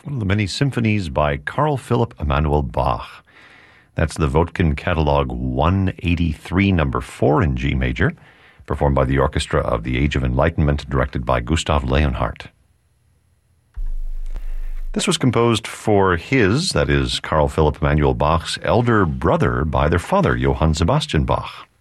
one of the many symphonies by Carl Philipp Emanuel Bach. That's the Vodkin Catalog 183, number 4 in G major, performed by the Orchestra of the Age of Enlightenment, directed by Gustav Leonhardt. This was composed for his, that is, Carl Philipp Emanuel Bach's elder brother by their father, Johann Sebastian Bach.